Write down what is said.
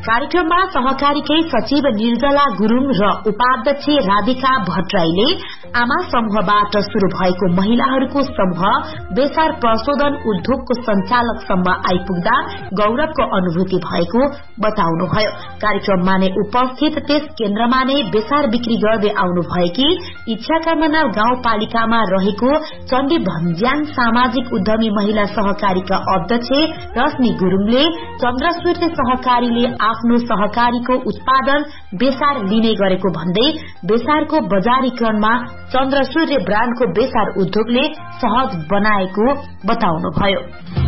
कार्यक्रममा सहकारीकै सचिव निर्जला गुरूङ र उपाध्यक्ष राधिका भट्टराईले आमा समूहबाट शुरू भएको महिलाहरूको समूह बेसार प्रशोधन उद्योगको संचालकसम्म आइपुग्दा गौरवको अनुभूति भएको बताउनुभयो। कार्यक्रममा नै उपस्थित त्यस केन्द्रमा नै बेसार बिक्री गर्दै आउनु भएकी इच्छाकामना गाउँपालिकामा रहेको चण्डी भन्ज्याङ सामाजिक उद्यमी महिला सहकारीका अध्यक्ष रश्मि गुरूङले चन्द्रसूर्य सहकारीले आफ्नो सहकारीको उत्पादन बेसार लिने गरेको भन्दै बेसारको बजारीकरणमा चन्द्रसूर्य ब्राण्डको बेसार उद्योगले सहज बनाएको बताउनुभयो।